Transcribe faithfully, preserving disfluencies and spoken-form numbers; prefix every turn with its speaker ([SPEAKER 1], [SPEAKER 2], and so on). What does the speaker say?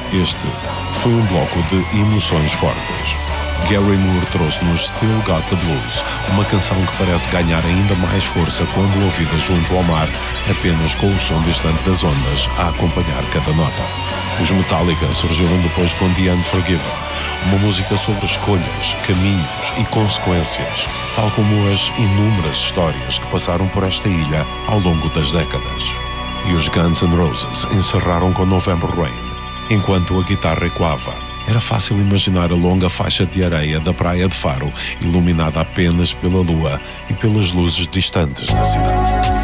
[SPEAKER 1] Este foi um bloco de emoções fortes. Gary Moore trouxe-nos Still Got the Blues, uma canção que parece ganhar ainda mais força quando ouvida junto ao mar, apenas com o som distante das ondas a acompanhar cada nota. Os Metallica surgiram depois com The Unforgiven, uma música sobre escolhas, caminhos e consequências, tal como as inúmeras histórias que passaram por esta ilha ao longo das décadas. E os Guns N' Roses encerraram com November Rain, enquanto a guitarra ecoava. Era fácil imaginar a longa faixa de areia da praia de Faro, iluminada apenas pela lua e pelas luzes distantes da cidade.